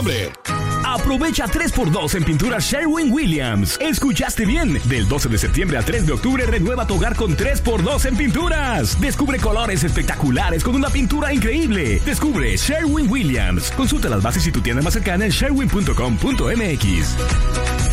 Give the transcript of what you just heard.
Aprovecha 3x2 en pintura Sherwin-Williams. ¿Escuchaste bien? Del 12 de septiembre al 3 de octubre renueva tu hogar con 3x2 en pinturas. Descubre colores espectaculares con una pintura increíble. Descubre Sherwin-Williams. Consulta las bases y tu tienda más cercana en sherwin.com.mx.